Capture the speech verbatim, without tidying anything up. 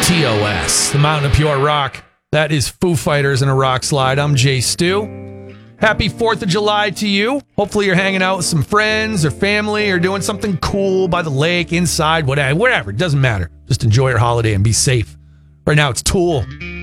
T O S, the Mountain of Pure Rock. That is Foo Fighters and a Rock Slide. I'm Jay Stu. Happy fourth of July to you. Hopefully you're hanging out with some friends or family or doing something cool by the lake, inside, whatever. Whatever. It doesn't matter. Just enjoy your holiday and be safe. Right now it's Tool.